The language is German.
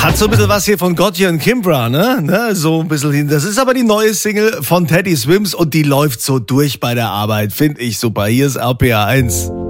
Hat so ein bisschen was hier von Gotye und Kimbra, ne? So ein bisschen. Das ist aber die neue Single von Teddy Swims und die läuft so durch bei der Arbeit. Finde ich super. Hier ist RPA 1.